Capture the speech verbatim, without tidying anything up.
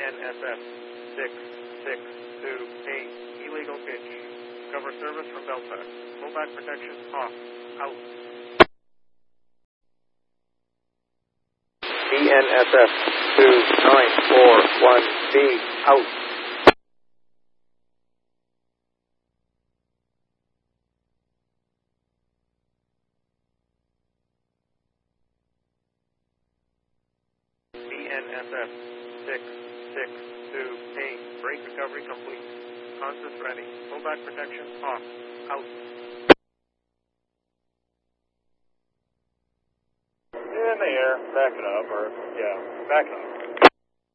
N S S six six two eight, illegal pitch. Cover service from Belfast. Fullback protection off. Out. D N S S two nine four one B, out. D N S S six six two eight, brake recovery complete. Constance ready. Fullback protection off. Out. In the air, back it up, or, yeah, back it up.